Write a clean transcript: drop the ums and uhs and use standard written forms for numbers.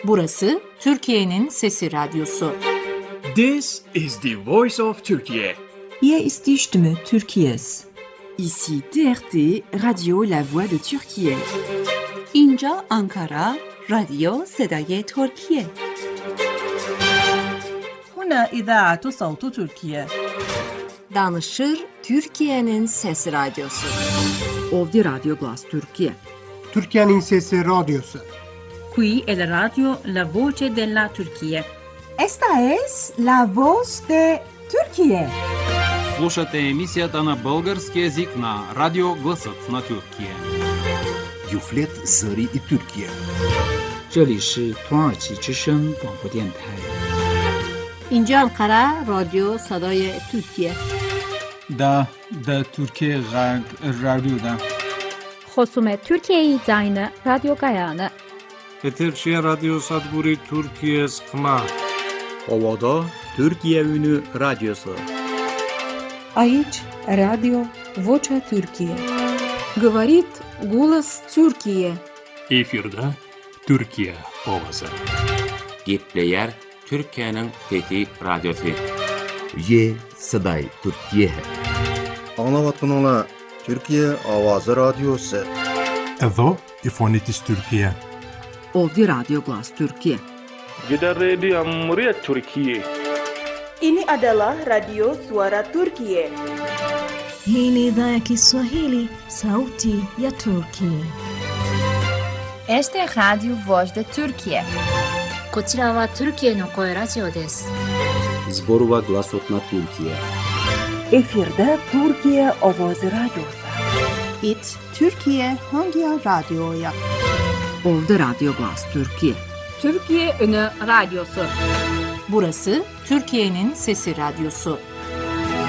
Burası Türkiye'nin Sesi Radyosu. This is the voice of Turkey. Hier ist die Stimme Türkiye's. Ici TRT, Radio La Voix de Türkiye. اینجا آنکارا، رادیو صدای ترکیه. هنا إذاعة صوت تركيا. Danışır Türkiye'nin Sesi Radyosu. Ovdje Radio Glas Türkiye. Türkiye'nin Sesi Radyosu. Qui è la radio La Voce della Turchia. Esta es La Voz de Türkiye. Слушате емисията на български език на Радио Гласът на Türkiye. Юфлет Зари и Türkiye. 这里是土耳其之声广播电台。 اینجا انقره رادیو صدای ترکیه. دا ترکیه رادیو خصوم ترکیه زاین رادیو گایانه. Eterşehir Radyo Sadguri Türkiye Sıkma. Ovada Türkiye Ünü Radyosu. Aici Radio Vocea Türkiye. Говорит голос Türkiye. Efirde Türkiye Ovası. Gitleyer Türkiye'nin Fethi Radyosu. Ye Saday Türkiye. Anlavatkanlar Türkiye Avazı Radyosu. Evo İfonitis Türkiye. Ovdje Radio Glas Türkiye. Gidan Radio Muryat Türkiye. Ini adalah Radio Suara Turkiye. Hii ni idhaa ya Kiswahili, Sauti ya Turkiye. Este es Radio Voz de Türkiye. こちらはトルキエの声ラジオです。 Zborova Glasot na Türkiye. Efirde Türkiye Ovoz Radyosu. It Türkiye Hangi Radyo'ya? Ovdje Radio Glas Türkiye. Türkiye Ünü Radyosu. Burası Türkiye'nin Sesi Radyosu.